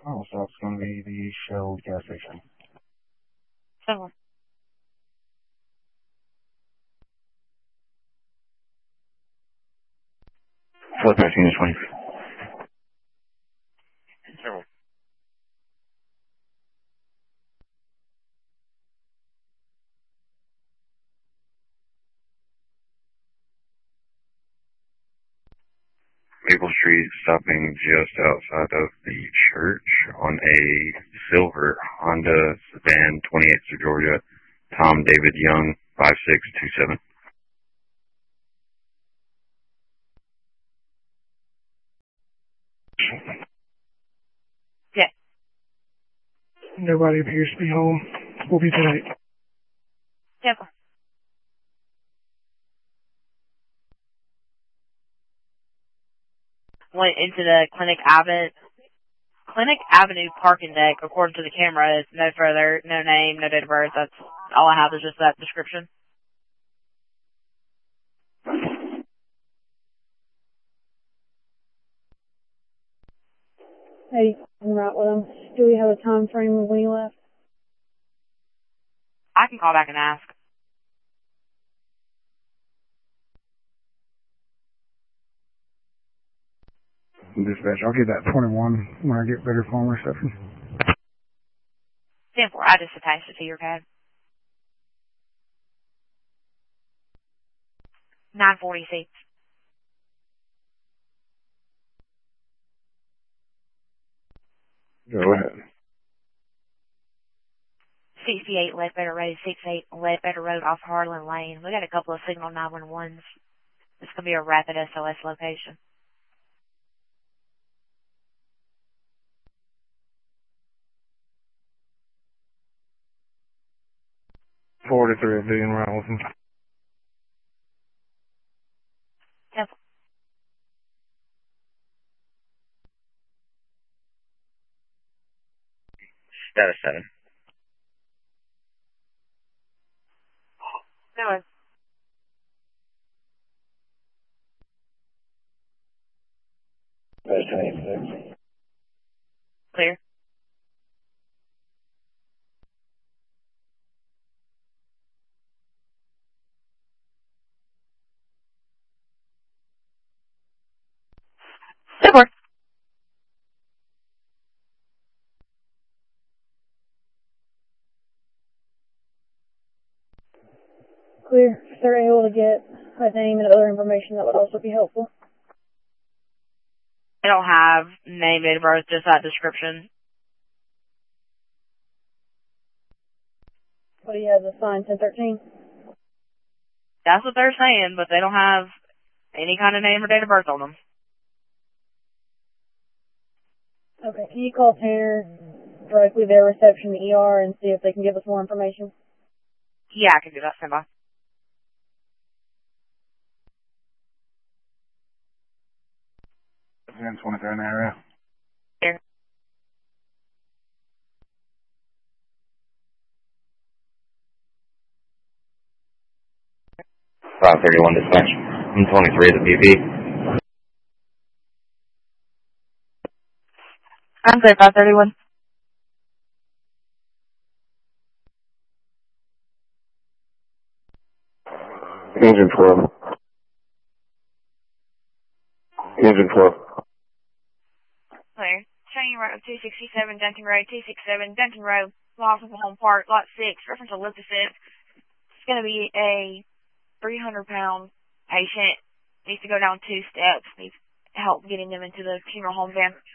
Final stop's going to be the Shell gas station. So, 413 to 20. so, Maple Street, stopping just outside of the church on a silver Honda sedan, 28th to Georgia, Tom David Young, 5627. yeah. Nobody appears to be home. We'll be tonight. Yep. Went into the Clinic Avenue parking deck. According to the camera, it's no further, no name, no date of birth. That's all I have is just that description. Hey, I'm right with him. Do we have a time frame of when he left? I can call back and ask. Dispatch, I'll get that 21 when I get better phone reception. 10-4, I just attached it to your pad. 946. Go ahead. 68 Ledbetter Road, 68 Ledbetter Road off Harlan Lane. We got a couple of signal 911s. This could be a rapid SOS location. $43 a billion right with him. Yep. Status 7. No. Status 26. Clear. Super. Clear. If they're able to get a name and other information, that would also be helpful. I don't have name, date of birth, just that description. But he has a signed 1013. That's what they're saying, but they don't have any kind of name or date of birth on them. Okay, can you call Tanner directly their reception, the ER, and see if they can give us more information? Yeah, I can do that. Stand by. In 23 area. Here. 531 dispatch. I'm 23 at the BP. I'm clear, 531. Engine 12. Engine 12. Clear. Shane Road, 267, Denton Road, 267, Denton Road, Lawsonville Home Park, Lot 6, reference to Ellipticus. It's going to be a 300-pound patient. Needs to go down 2 steps. Needs help getting them into the funeral home van.